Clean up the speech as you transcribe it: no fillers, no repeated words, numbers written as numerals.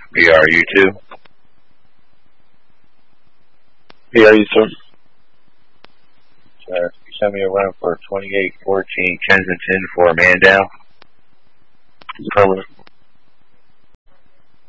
BRU 2. BRU, sir. Send me a run for 2814 Kensington for Mandow. Affirmative.